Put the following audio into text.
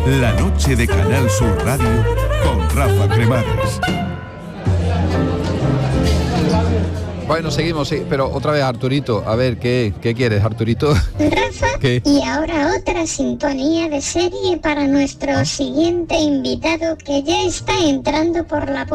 La noche de Canal Sur Radio con Rafa Cremades. Bueno, seguimos, sí, pero otra vez Arturito, a ver, ¿qué quieres, Arturito? Rafa, ¿Qué? y ahora otra sintonía de serie para nuestro siguiente invitado que ya está entrando por la